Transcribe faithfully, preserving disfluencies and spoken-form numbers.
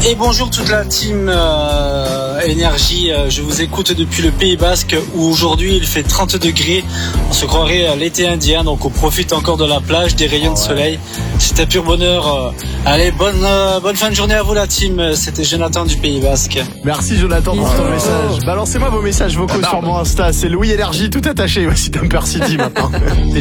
Et bonjour toute la team euh, Énergie, euh, je vous écoute depuis le Pays Basque où aujourd'hui il fait trente degrés, on se croirait à l'été indien, donc on profite encore de la plage, des rayons oh ouais. de soleil, c'est un pur bonheur. Euh, allez, bonne, euh, bonne fin de journée à vous la team, c'était Jonathan du Pays Basque. Merci Jonathan pour ton oh. message, balancez-moi vos messages vocaux ah, sur mon Insta, c'est Louis Énergie tout attaché, voici Dumper City maintenant.